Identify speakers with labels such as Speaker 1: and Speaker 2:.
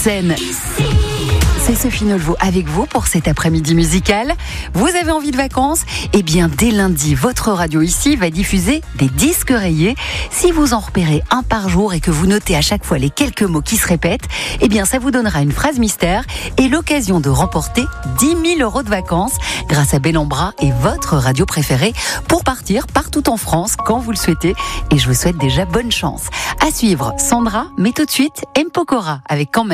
Speaker 1: Scène. C'est Sophie Nolvo avec vous pour cet après-midi musical. Vous avez envie de vacances ? Eh bien, dès lundi, votre radio ici va diffuser des disques rayés. Si vous en repérez un par jour et que vous notez à chaque fois les quelques mots qui se répètent, eh bien, ça vous donnera une phrase mystère et l'occasion de remporter 10 000 € de vacances grâce à Bellambra et votre radio préférée pour partir partout en France quand vous le souhaitez. Et je vous souhaite déjà bonne chance. À suivre, Sandra, mais tout de suite, M. Pokora avec Quand même.